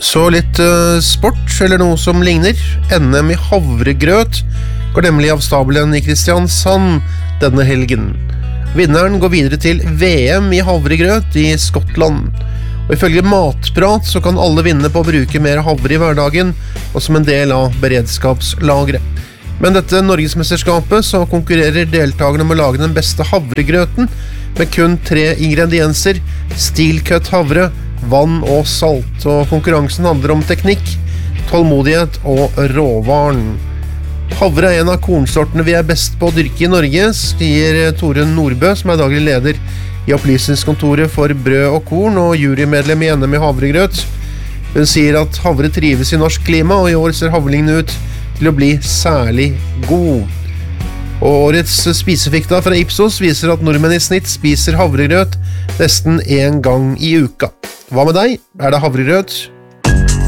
Så litt sport, eller noe som ligner. NM I havregrøt går nemlig av stabelen I Kristiansand denne helgen. Vinneren går videre til VM I havregrøt I Skottland. Og ifølge Matprat så kan alle vinne på å bruke mer havre I hverdagen, og som en del av beredskapslagret. Men dette Norgesmesterskapet så konkurrerer deltakerne om å lage den beste havregrøten, med kun 3 ingredienser: stilcut havre, vann og salt. Og konkurransen handler om teknikk, tålmodighet og råvaren. Havre en av kornsortene vi best på å dyrke I Norge, sier Tore Nordbø, som daglig leder I opplysningskontoret for brød og korn og jurymedlem I NM I havregrøt. Hun sier at havre trives I norsk klima, og I år ser havlingene ut til å bli særlig god. Og årets spisefikta fra Ipsos viser at nordmenn I snitt spiser havregrøt nesten 1 gang I uka. Hva med deg? Det havregrøt?